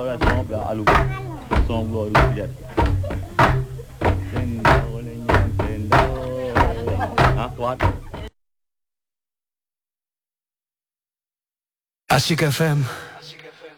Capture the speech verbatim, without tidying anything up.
son bla alu son loolu ci jet sen daw la ñaan sen daw ah what Asik F M